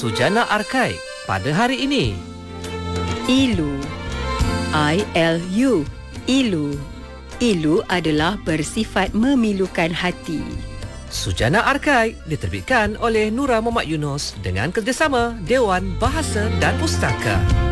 Sujana Arkai pada hari ini. Ilu. I-L-U. Ilu. Ilu adalah bersifat memilukan hati. Sujana Arkai diterbitkan oleh Nura Muhammad Yunus dengan kerjasama Dewan Bahasa dan Pustaka.